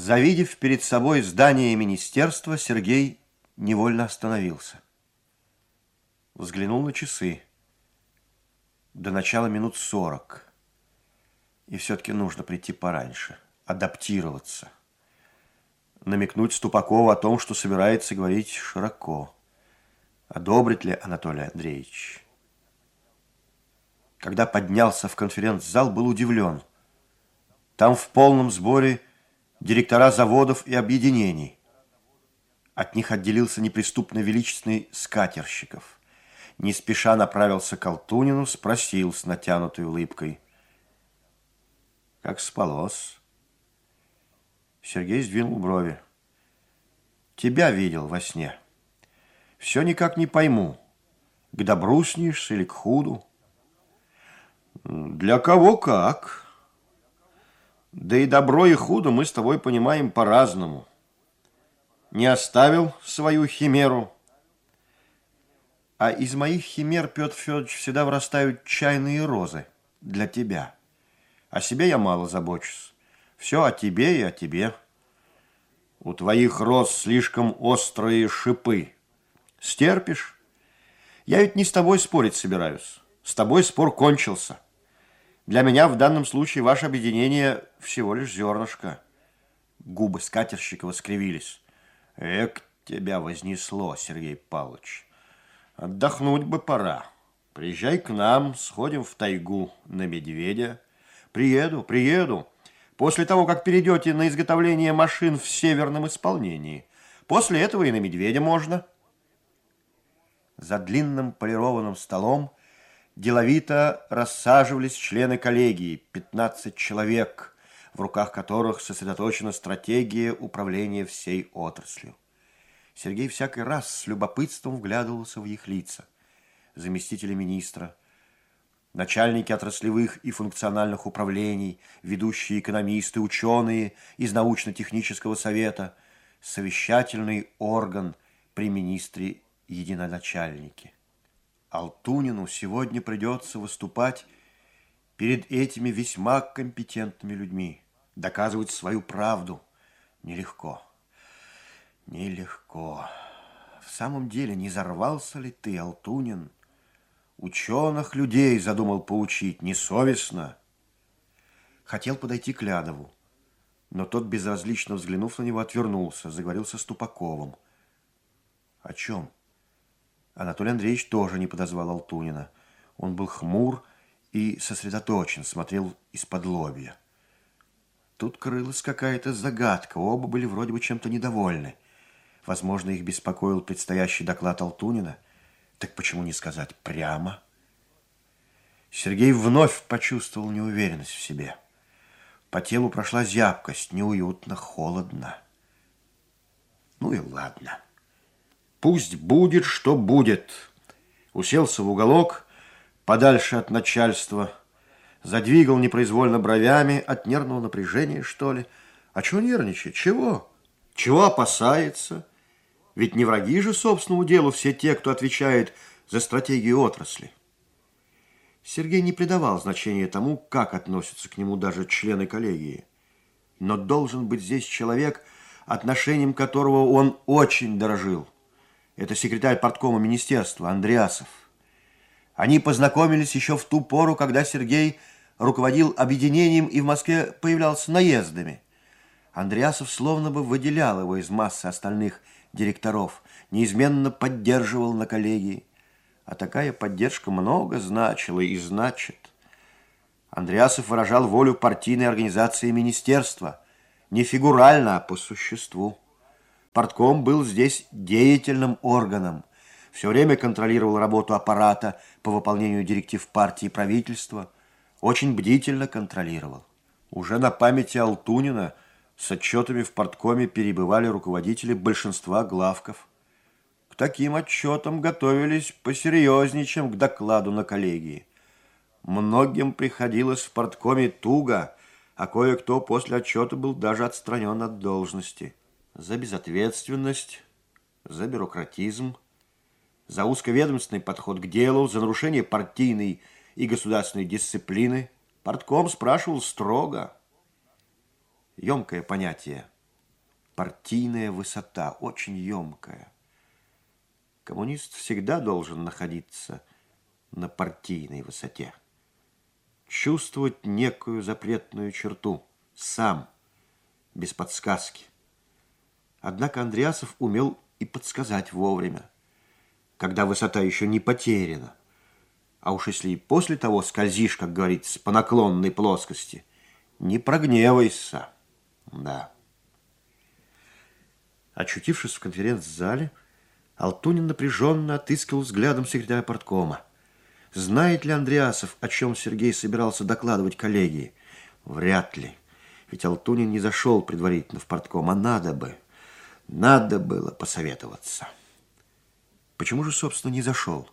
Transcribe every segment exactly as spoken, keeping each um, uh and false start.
Завидев перед собой здание министерства, Сергей невольно остановился. Взглянул на часы. До начала минут сорок. И все-таки нужно прийти пораньше, адаптироваться. Намекнуть Ступакову о том, что собирается говорить широко. Одобрит ли Анатолий Андреевич? Когда поднялся в конференц-зал, был удивлен. Там в полном сборе директора заводов и объединений. От них отделился неприступно величественный Скатерщиков. Не спеша направился к Алтунину, спросил с натянутой улыбкой: «Как спалось?» Сергей сдвинул брови. «Тебя видел во сне. Все никак не пойму, к добру снишься или к худу?» «Для кого как. Да и добро, и худо мы с тобой понимаем по-разному. Не оставил свою химеру?» «А из моих химер, Петр Федорович, всегда вырастают чайные розы для тебя. О себе я мало забочусь. Все о тебе и о тебе. У твоих роз слишком острые шипы. Стерпишь? Я ведь не с тобой спорить собираюсь. С тобой спор кончился. Для меня в данном случае ваше объединение всего лишь зернышко». Губы Скатерщикова скривились. «Эк, тебя вознесло, Сергей Павлович. Отдохнуть бы пора. Приезжай к нам, сходим в тайгу на медведя». «Приеду, приеду. После того, как перейдете на изготовление машин в северном исполнении. После этого и на медведя можно». За длинным полированным столом деловито рассаживались члены коллегии, пятнадцать человек, в руках которых сосредоточена стратегия управления всей отраслью. Сергей всякий раз с любопытством вглядывался в их лица. Заместители министра, начальники отраслевых и функциональных управлений, ведущие экономисты, ученые из научно-технического совета, совещательный орган при министре единоначальнике. Алтунину сегодня придется выступать перед этими весьма компетентными людьми, доказывать свою правду. Нелегко. Нелегко. В самом деле, не зарвался ли ты, Алтунин? Ученых людей задумал поучить, несовестно. Хотел подойти к Лядову, но тот, безразлично взглянув на него, отвернулся, заговорил со Ступаковым. О чем? Анатолий Андреевич тоже не подозвал Алтунина. Он был хмур и сосредоточен, смотрел из-под лобья. Тут крылась какая-то загадка, оба были вроде бы чем-то недовольны. Возможно, их беспокоил предстоящий доклад Алтунина. Так почему не сказать прямо? Сергей вновь почувствовал неуверенность в себе. По телу прошла зябкость, неуютно, холодно. Ну и ладно. Пусть будет, что будет. Уселся в уголок, подальше от начальства, задвигал непроизвольно бровями, от нервного напряжения, что ли. А чего нервничать? Чего? Чего опасается? Ведь не враги же собственному делу все те, кто отвечает за стратегию отрасли. Сергей не придавал значения тому, как относятся к нему даже члены коллегии. Но должен быть здесь человек, отношением которого он очень дорожил. Это секретарь парткома министерства Андреасов. Они познакомились еще в ту пору, когда Сергей руководил объединением и в Москве появлялся наездами. Андреасов словно бы выделял его из массы остальных директоров, неизменно поддерживал на коллегии. А такая поддержка много значила и значит. Андреасов выражал волю партийной организации министерства, не фигурально, а по существу. Партком был здесь деятельным органом, все время контролировал работу аппарата по выполнению директив партии и правительства, очень бдительно контролировал. Уже на памяти Алтунина с отчетами в парткоме перебывали руководители большинства главков. К таким отчетам готовились посерьезнее, чем к докладу на коллегии. Многим приходилось в парткоме туго, а кое-кто после отчета был даже отстранен от должности. За безответственность, за бюрократизм, за узковедомственный подход к делу, за нарушение партийной и государственной дисциплины партком спрашивал строго. Емкое понятие партийная высота, очень емкая. Коммунист всегда должен находиться на партийной высоте. Чувствовать некую запретную черту, сам, без подсказки. Однако Андреасов умел и подсказать вовремя, когда высота еще не потеряна. А уж если и после того скользишь, как говорится, по наклонной плоскости, не прогневайся. Да. Очутившись в конференц-зале, Алтунин напряженно отыскивал взглядом секретаря парткома. Знает ли Андреасов, о чем Сергей собирался докладывать коллегии? Вряд ли. Ведь Алтунин не зашел предварительно в партком, а надо бы. Надо было посоветоваться. Почему же, собственно, не зашел?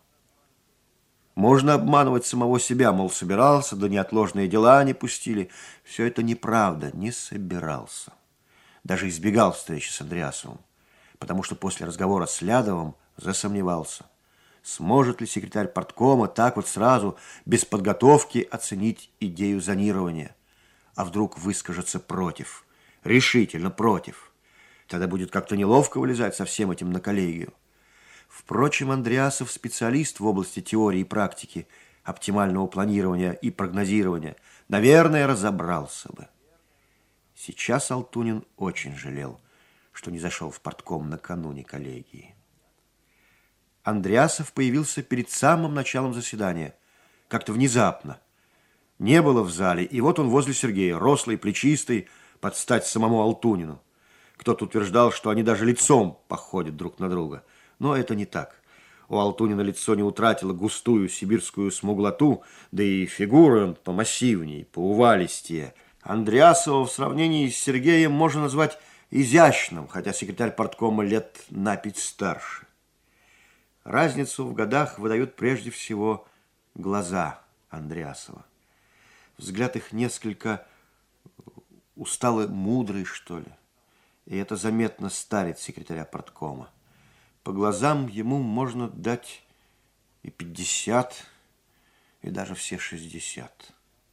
Можно обманывать самого себя, мол, собирался, да неотложные дела не пустили. Все это неправда, не собирался. Даже избегал встречи с Андреасовым, потому что после разговора с Лядовым засомневался, сможет ли секретарь парткома так вот сразу, без подготовки, оценить идею зонирования. А вдруг выскажется против, решительно против. Тогда будет как-то неловко вылезать со всем этим на коллегию. Впрочем, Андреасов специалист в области теории и практики, оптимального планирования и прогнозирования, наверное, разобрался бы. Сейчас Алтунин очень жалел, что не зашел в партком накануне коллегии. Андреасов появился перед самым началом заседания, как-то внезапно. Не было в зале, и вот он возле Сергея, рослый, плечистый, под стать самому Алтунину. Кто-то утверждал, что они даже лицом походят друг на друга. Но это не так. У Алтунина лицо не утратило густую сибирскую смуглоту, да и фигуру он помассивней, поувалистее. Андреасова в сравнении с Сергеем можно назвать изящным, хотя секретарь парткома лет на пять старше. Разницу в годах выдают прежде всего глаза Андреасова. Взгляд их несколько устало мудрый, что ли. И это заметно старит секретаря парткома. По глазам ему можно дать и пятьдесят, и даже все шестьдесят.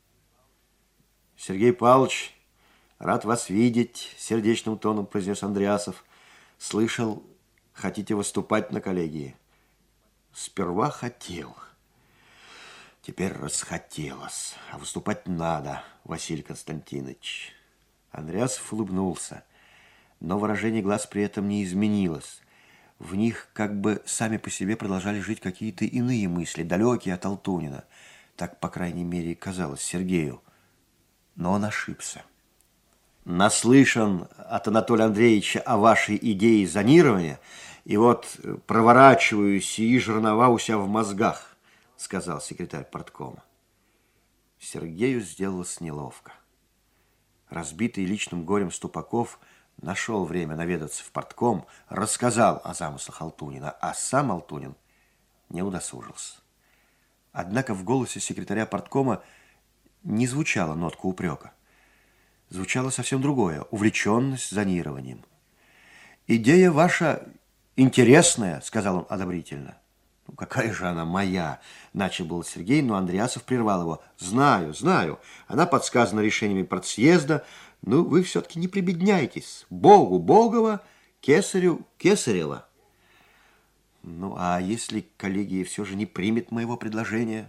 Сергей Павлович, рад вас видеть, сердечным тоном произнес Андреасов. Слышал, хотите выступать на коллегии? Сперва хотел, теперь расхотелось. А выступать надо, Василий Константинович. Андреасов улыбнулся, но выражение глаз при этом не изменилось. В них как бы сами по себе продолжали жить какие-то иные мысли, далекие от Алтунина. Так, по крайней мере, казалось Сергею. Но он ошибся. Наслышан от Анатолия Андреевича о вашей идее зонирования, и вот проворачиваю сии жернова у себя в мозгах, сказал секретарь парткома. Сергею сделалось неловко. Разбитый личным горем Ступаков нашел время наведаться в партком, рассказал о замыслах Алтунина, а сам Алтунин не удосужился. Однако в голосе секретаря парткома не звучала нотка упрека. Звучало совсем другое – увлеченность зонированием. «Идея ваша интересная», – сказал он одобрительно. «Ну, какая же она моя?» – начал был Сергей, но Андреасов прервал его. «Знаю, знаю, она подсказана решениями партсъезда, но вы все-таки не прибедняйтесь. Богу Богова, кесарю Кесарева». «Ну, а если коллегия все же не примет моего предложения?»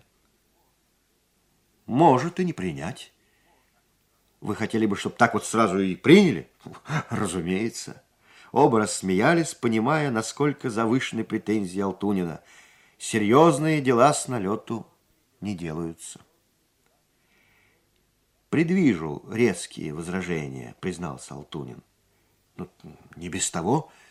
«Может и не принять». «Вы хотели бы, чтобы так вот сразу и приняли?» «Разумеется». Оба рассмеялись, понимая, насколько завышены претензии Алтунина. Серьезные дела с налету не делаются. «Предвижу резкие возражения», признался Алтунин. «Ну, не без того,